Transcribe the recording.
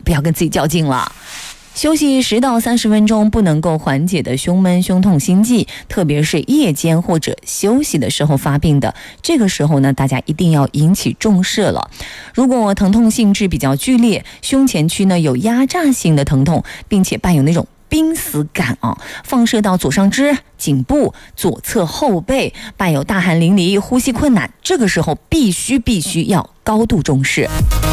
不要跟自己较劲了。休息10到30分钟不能够缓解的胸闷、胸痛、心悸，特别是夜间或者休息的时候发病的，这个时候呢，大家一定要引起重视了。如果疼痛性质比较剧烈，胸前区呢有压榨性的疼痛，并且伴有那种濒死感啊，放射到左上肢、颈部、左侧后背，伴有大汗淋漓、呼吸困难，这个时候必须要高度重视。